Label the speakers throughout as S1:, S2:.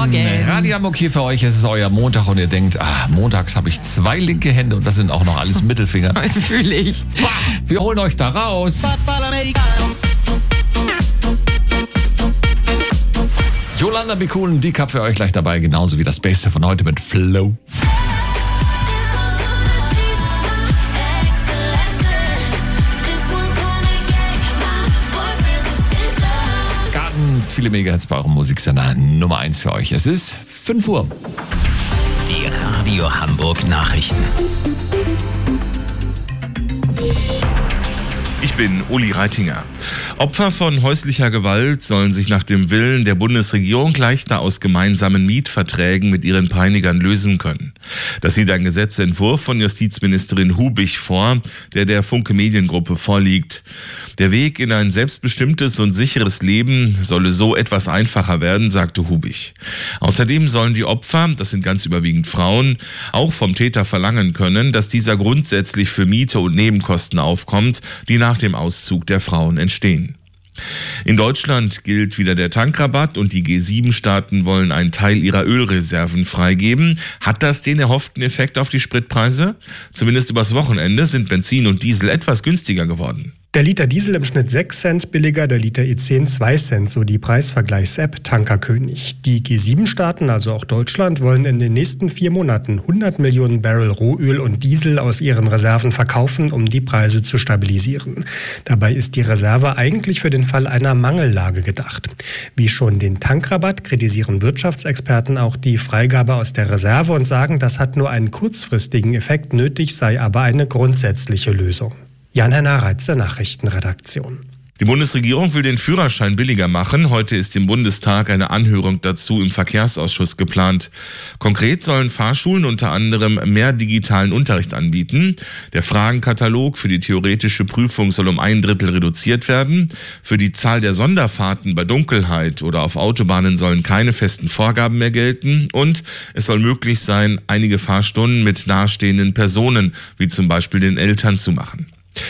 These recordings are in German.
S1: Morgen.
S2: Radio Hamburg hier für euch. Es ist euer Montag und ihr denkt, montags habe ich 2 linke Hände und das sind auch noch alles Mittelfinger.
S1: Das fühle ich.
S2: Wir holen euch da raus. Yolanda Be Cool und D-Cup für euch gleich dabei, genauso wie das Beste von heute mit Flow. Ganz viele Megahits bei eurem Musiksender Nummer 1 für euch. Es ist 5 Uhr.
S3: Die Radio Hamburg Nachrichten.
S4: Ich bin Uli Reitinger. Opfer von häuslicher Gewalt sollen sich nach dem Willen der Bundesregierung leichter aus gemeinsamen Mietverträgen mit ihren Peinigern lösen können. Das sieht ein Gesetzentwurf von Justizministerin Hubich vor, der Funke Mediengruppe vorliegt. Der Weg in ein selbstbestimmtes und sicheres Leben solle so etwas einfacher werden, sagte Hubich. Außerdem sollen die Opfer, das sind ganz überwiegend Frauen, auch vom Täter verlangen können, dass dieser grundsätzlich für Miete und Nebenkosten aufkommt, die nach dem Auszug der Frauen entstehen. In Deutschland gilt wieder der Tankrabatt und die G7-Staaten wollen einen Teil ihrer Ölreserven freigeben. Hat das den erhofften Effekt auf die Spritpreise? Zumindest übers Wochenende sind Benzin und Diesel etwas günstiger geworden.
S5: Der Liter Diesel im Schnitt 6 Cent billiger, der Liter E10 2 Cent, so die Preisvergleichs-App Tankerkönig. Die G7-Staaten, also auch Deutschland, wollen in den nächsten 4 Monaten 100 Millionen Barrel Rohöl und Diesel aus ihren Reserven verkaufen, um die Preise zu stabilisieren. Dabei ist die Reserve eigentlich für den Fall einer Mangellage gedacht. Wie schon den Tankrabatt kritisieren Wirtschaftsexperten auch die Freigabe aus der Reserve und sagen, das hat nur einen kurzfristigen Effekt, nötig sei aber eine grundsätzliche Lösung. Jan-Henner Reitz der Nachrichtenredaktion.
S4: Die Bundesregierung will den Führerschein billiger machen. Heute ist im Bundestag eine Anhörung dazu im Verkehrsausschuss geplant. Konkret sollen Fahrschulen unter anderem mehr digitalen Unterricht anbieten. Der Fragenkatalog für die theoretische Prüfung soll um 1/3 reduziert werden. Für die Zahl der Sonderfahrten bei Dunkelheit oder auf Autobahnen sollen keine festen Vorgaben mehr gelten. Und es soll möglich sein, einige Fahrstunden mit nahestehenden Personen, wie zum Beispiel den Eltern, zu machen.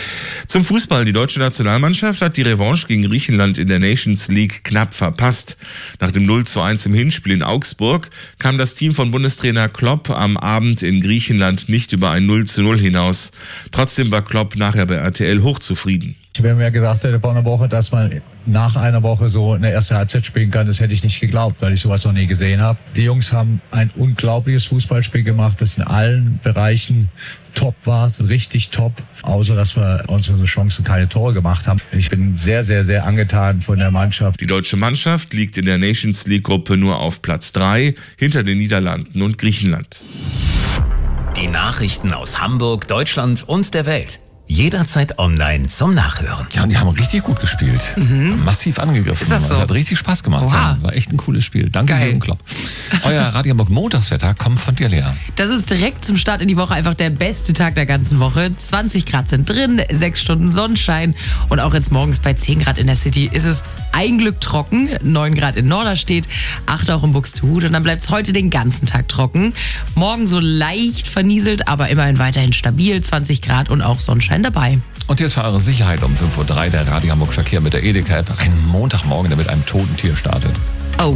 S4: Zum Fußball. Die deutsche Nationalmannschaft hat die Revanche gegen Griechenland in der Nations League knapp verpasst. Nach dem 0:1 im Hinspiel in Augsburg kam das Team von Bundestrainer Klopp am Abend in Griechenland nicht über ein 0:0 hinaus. Trotzdem war Klopp nachher bei RTL hochzufrieden.
S6: Wenn mir gesagt hätte vor einer Woche, dass man nach einer Woche so eine erste Halbzeit spielen kann, das hätte ich nicht geglaubt, weil ich sowas noch nie gesehen habe. Die Jungs haben ein unglaubliches Fußballspiel gemacht, das in allen Bereichen top war, richtig top, außer dass wir unsere Chancen keine Tore gemacht haben. Ich bin sehr, sehr, sehr angetan von der Mannschaft.
S4: Die deutsche Mannschaft liegt in der Nations League Gruppe nur auf Platz 3, hinter den Niederlanden und Griechenland.
S3: Die Nachrichten aus Hamburg, Deutschland und der Welt. Jederzeit online zum Nachhören.
S2: Ja, und die haben richtig gut gespielt. Massiv angegriffen.
S1: Ist das so?
S2: Das hat richtig Spaß gemacht.
S1: Oha.
S2: Ja, war echt ein cooles Spiel. Danke,
S1: Geil.
S2: Jürgen Klopp. Euer Radio Hamburg Montagswetter kommt von dir, Lea.
S1: Das ist direkt zum Start in die Woche einfach der beste Tag der ganzen Woche. 20 Grad sind drin, 6 Stunden Sonnenschein und auch jetzt morgens bei 10 Grad in der City ist es ein Glück trocken. 9 Grad in Norderstedt, 8 auch in Buxtehude und dann bleibt es heute den ganzen Tag trocken. Morgen so leicht vernieselt, aber immerhin weiterhin stabil, 20 Grad und auch Sonnenschein dabei.
S2: Und jetzt für eure Sicherheit um 5:03 Uhr der Radio Hamburg Verkehr mit der Edeka-App. Ein Montagmorgen, der mit einem toten Tier startet.
S1: Oh.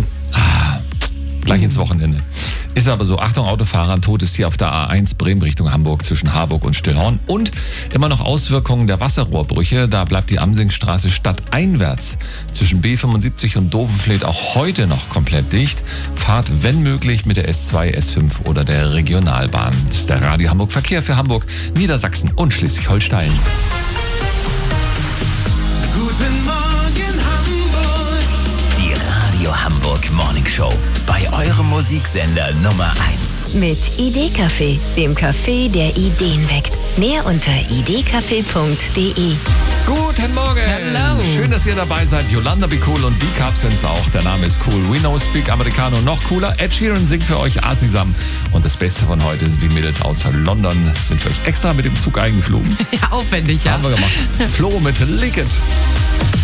S2: Gleich ins Wochenende. Ist aber so, Achtung Autofahrer, ein totes Tier auf der A1 Bremen Richtung Hamburg zwischen Harburg und Stillhorn. Und immer noch Auswirkungen der Wasserrohrbrüche. Da bleibt die Amsingstraße stadteinwärts zwischen B75 und Dovenfleet auch heute noch komplett dicht. Fahrt, wenn möglich, mit der S2, S5 oder der Regionalbahn. Das ist der Radio Hamburg Verkehr für Hamburg, Niedersachsen und Schleswig-Holstein.
S7: Guten Morgen Hamburg.
S3: Die Radio Hamburg Morning Show. Bei eurem Musiksender Nummer 1.
S8: Mit Idee-Café, dem Café, der Ideen weckt. Mehr unter idcafé.de.
S2: Guten Morgen!
S1: Hello.
S2: Schön, dass ihr dabei seid. Yolanda Be Cool und D-Cup sind's auch. Der Name ist cool. We know Speak Americano noch cooler. Ed Sheeran singt für euch Asisam. Und das Beste von heute sind die Mädels aus London. Sind für euch extra mit dem Zug eingeflogen.
S1: Ja, aufwendig, ja.
S2: Haben wir gemacht. Flo mit Lick It.